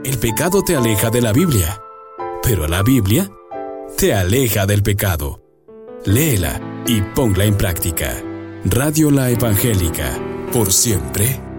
El pecado te aleja de la Biblia, pero la Biblia te aleja del pecado. Léela y ponla en práctica. Radio La Evangélica, por siempre